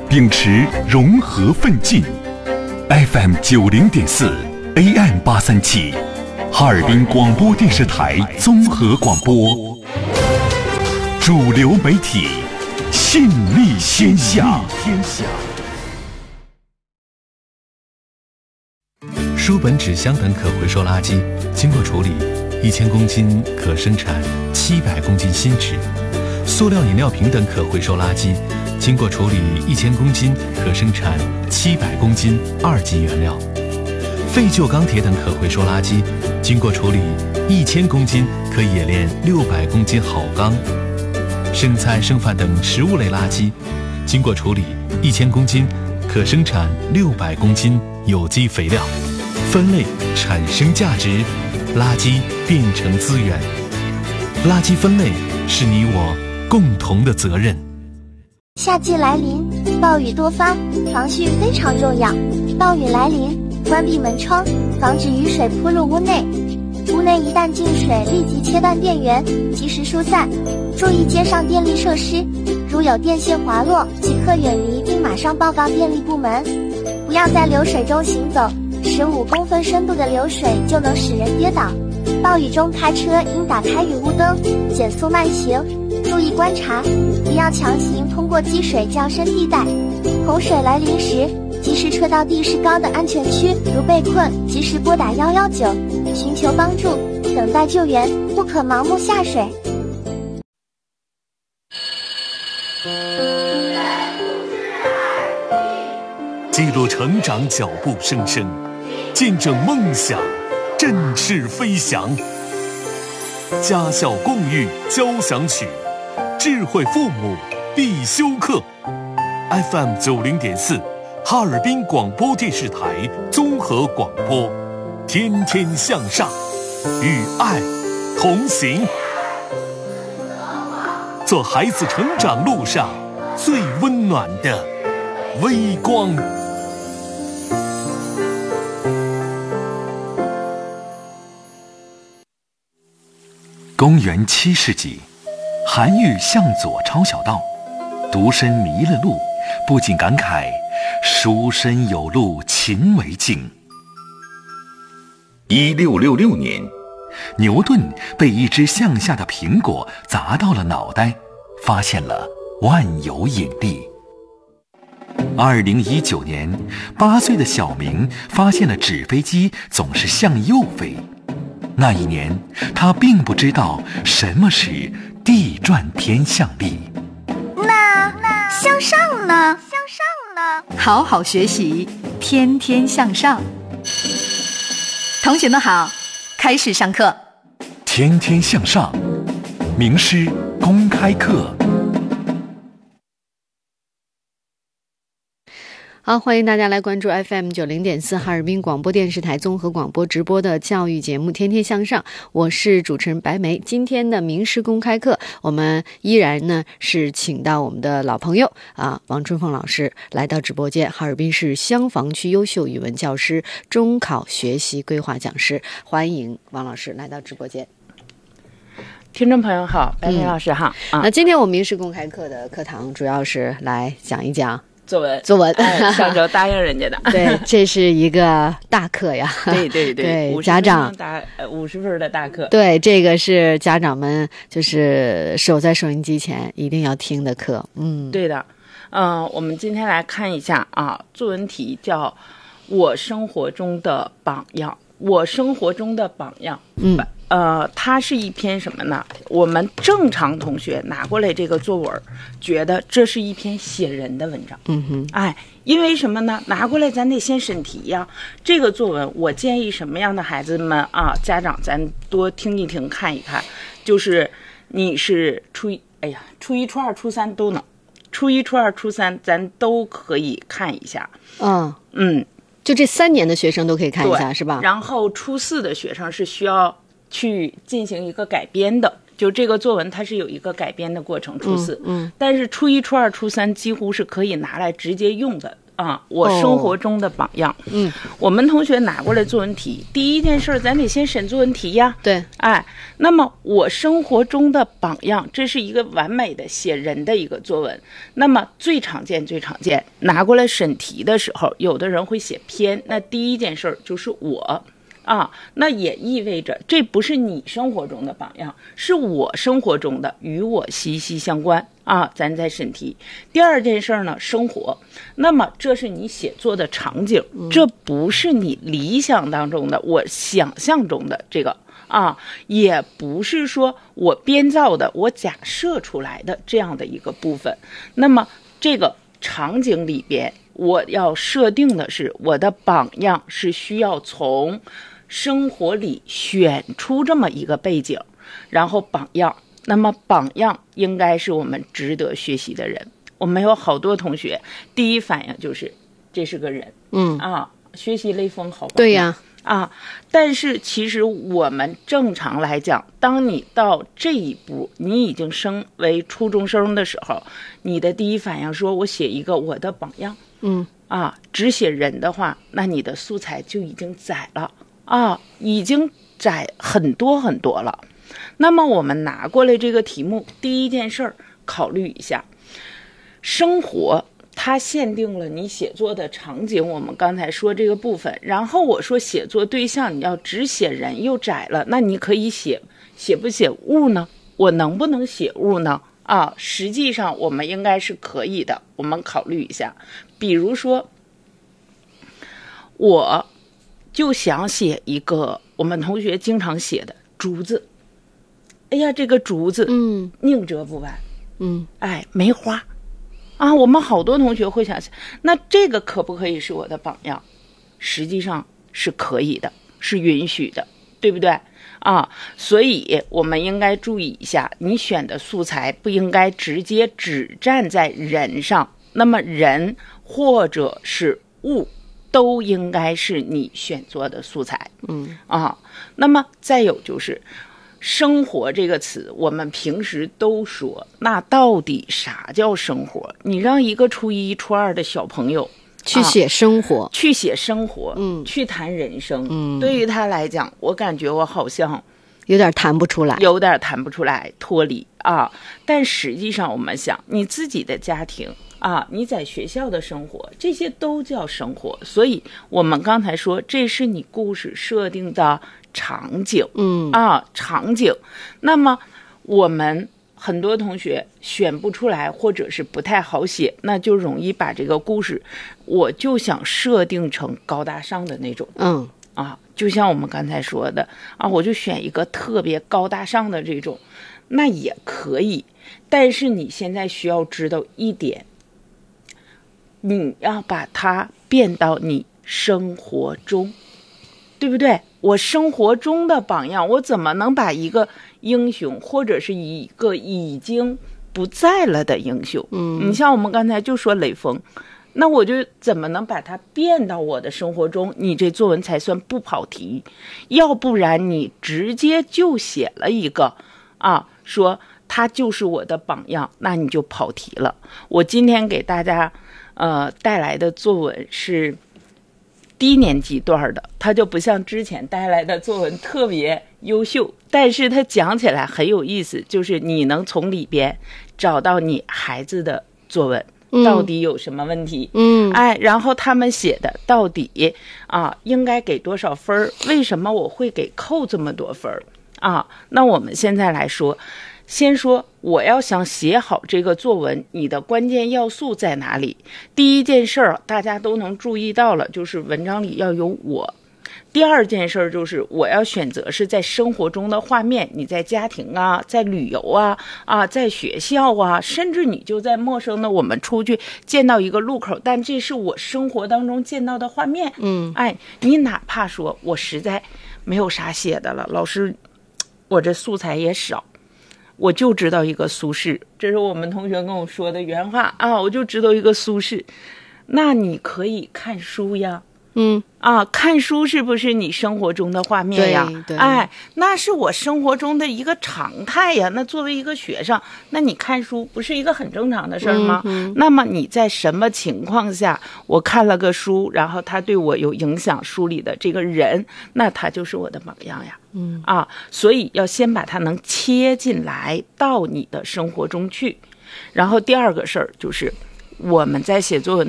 秉持融合奋进。FM 90.4 AM 837，哈尔滨广播电视台综合广播，主流媒体，信力天下。 书本、纸箱等可回收垃圾经过处理，1000公斤可生产700公斤新纸；塑料饮料瓶等可回收垃圾经过处理1000公斤可生产700公斤2级原料；废旧钢铁等可回收垃圾经过处理1000公斤可冶炼600公斤好钢；剩菜剩饭等食物类垃圾经过处理1000公斤可生产600公斤有机肥料。分类产生价值，垃圾变成资源。垃圾分类是你我共同的责任。 夏季来临，暴雨多发，防汛非常重要。暴雨来临，关闭门窗，防止雨水扑入屋内。屋内一旦进水，立即切断电源，及时疏散。注意街上电力设施，如有电线滑落，即刻远离并马上报告电力部门。不要在流水中行走，15公分深度的流水就能使人跌倒。暴雨中开车应打开雨雾灯，减速慢行，注意观察，不要强行通过积水较深地带。洪水来临时，及时撤到地势高的安全区，如被困，及时拨打119，寻求帮助，等待救援，不可盲目下水。 记录成长脚步声声，见证梦想振翅飞翔。家校共育交响曲，智慧父母必修课。FM 90.4，哈尔滨广播电视台综合广播，天天向上，与爱同行，做孩子成长路上最温暖的微光。 公元7世纪，韩愈向左抄小道，独身迷了路，不禁感慨书生有路勤为径。1666年，牛顿被一只向下的苹果砸到了脑袋，发现了万有引力。2019年，8岁的小明发现了纸飞机总是向右飞。那一年，他并不知道什么是地转偏向力。 那向上呢？好好学习，天天向上。同学们好，开始上课。 天天向上，名师公开课。 好，欢迎大家来关注 FM 90.4哈尔滨广播电视台综合广播直播的教育节目《天天向上》，我是主持人白梅。今天的名师公开课，我们依然呢是请到我们的老朋友王春凤老师来到直播间，哈尔滨市香坊区优秀语文教师、中考学习规划讲师，欢迎王老师来到直播间。 听众朋友好，白梅老师好。 那今天我们名师公开课的课堂主要是来讲一讲作文， 上周答应人家的。 对，这是一个大课呀。 对， 家长 50分的大课。 对，这个是家长们就是守在收音机前一定要听的课。 对的。我们今天来看一下作文题叫我生活中的榜样。我生活中的榜样。它是一篇什么呢？我们正常同学拿过来这个作文，觉得这是一篇写人的文章。因为什么呢？拿过来咱得先审题呀。这个作文我建议什么样的孩子们家长咱多听一听看一看，就是你是初一、初2、初3都能，初1、初2、初3咱都可以看一下。 就这3年的学生都可以看一下，是吧？ 然后初4的学生是需要去进行一个改编的，就这个作文它是有一个改编的过程，初4。但是初1、初2、初3几乎是可以拿来直接用的我生活中的榜样。我们同学拿过来作文题，第一件事咱得先审作文题呀。 对， 那么我生活中的榜样，这是一个完美的写人的一个作文。那么最常见拿过来审题的时候，有的人会写偏，那第一件事就是我。那也意味着这不是你生活中的榜样，是我生活中的，与我息息相关咱在审题。第二件事呢，生活，那么这是你写作的场景，这不是你理想当中的，我想象中的这个也不是说我编造的，我假设出来的这样的一个部分。那么这个场景里边，我要设定的是，我的榜样是需要从生活里选出这么一个背景，然后榜样，那么榜样应该是我们值得学习的人。我们有好多同学第一反应就是这是个人，学习雷锋好榜样。 对呀， 但是其实我们正常来讲，当你到这一步，你已经升为初中生的时候，你的第一反应说我写一个我的榜样，只写人的话，那你的素材就已经窄了已经窄很多很多了。那么我们拿过来这个题目，第一件事考虑一下，生活它限定了你写作的场景，我们刚才说这个部分。然后我说写作对象你要只写人又窄了，那你可以写不写物呢？我能不能写物呢？实际上我们应该是可以的。我们考虑一下，比如说我就想写一个我们同学经常写的竹子，哎呀，这个竹子宁折不弯，梅花我们好多同学会想，那这个可不可以是我的榜样？实际上是可以的，是允许的，对不对所以我们应该注意一下，你选的素材不应该直接只站在人上，那么人或者是物都应该是你选作的素材。那么再有就是生活这个词，我们平时都说，那到底啥叫生活？你让一个初一初二的小朋友去写生活， 去写生活，去谈人生，对于他来讲，我感觉我好像有点谈不出来， 脱离但实际上我们想，你自己的家庭你在学校的生活，这些都叫生活。所以我们刚才说，这是你故事设定的场景，场景。那么我们很多同学选不出来，或者是不太好写，那就容易把这个故事，我就想设定成高大上的那种，就像我们刚才说的我就选一个特别高大上的这种，那也可以。但是你现在需要知道一点，你要把它变到你生活中，对不对？我生活中的榜样，我怎么能把一个英雄，或者是一个已经不在了的英雄，你像我们刚才就说雷锋，那我就怎么能把它变到我的生活中？你这作文才算不跑题。要不然你直接就写了一个说他就是我的榜样，那你就跑题了。我今天给大家带来的作文是低年级段的，它就不像之前带来的作文特别优秀，但是它讲起来很有意思，就是你能从里边找到你孩子的作文到底有什么问题，然后他们写的到底应该给多少分，为什么我会给扣这么多分那我们现在来说，先说我要想写好这个作文，你的关键要素在哪里？第一件事大家都能注意到了，就是文章里要有我。第二件事就是我要选择是在生活中的画面，你在家庭在旅游在学校甚至你就在陌生的我们出去见到一个路口，但这是我生活当中见到的画面。你哪怕说我实在没有啥写的了，老师我这素材也少，我就知道一个苏轼，这是我们同学跟我说的原话我就知道一个苏轼。那你可以看书呀， 看书是不是你生活中的画面呀？ 对， 那是我生活中的一个常态呀。那作为一个学生，那你看书不是一个很正常的事儿吗？那么你在什么情况下我看了个书，然后他对我有影响，书里的这个人，那他就是我的榜样呀。所以要先把它能切进来到你的生活中去。然后第二个事儿就是我们在写作文